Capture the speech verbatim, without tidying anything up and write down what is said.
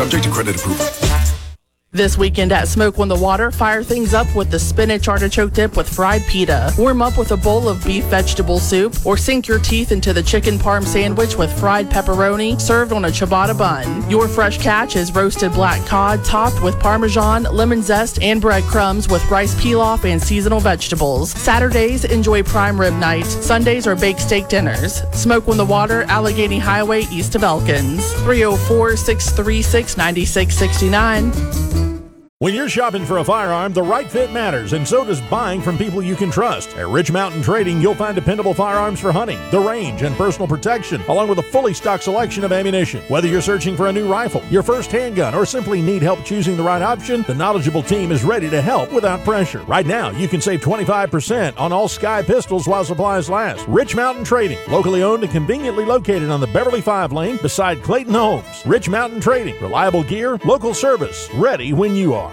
Subject to credit approval. This weekend at Smoke on the Water, fire things up with the spinach artichoke dip with fried pita. Warm up with a bowl of beef vegetable soup, or sink your teeth into the chicken parm sandwich with fried pepperoni served on a ciabatta bun. Your fresh catch is roasted black cod topped with Parmesan, lemon zest, and breadcrumbs with rice pilaf and seasonal vegetables. Saturdays, enjoy prime rib night. Sundays are baked steak dinners. Smoke on the Water, Allegheny Highway, east of Elkins. three oh four, six three six, nine six six nine. When you're shopping for a firearm, the right fit matters, and so does buying from people you can trust. At Rich Mountain Trading, you'll find dependable firearms for hunting, the range, and personal protection, along with a fully stocked selection of ammunition. Whether you're searching for a new rifle, your first handgun, or simply need help choosing the right option, the knowledgeable team is ready to help without pressure. Right now, you can save twenty-five percent on all Sky pistols while supplies last. Rich Mountain Trading, locally owned and conveniently located on the Beverly five lane beside Clayton Homes. Rich Mountain Trading, reliable gear, local service, ready when you are.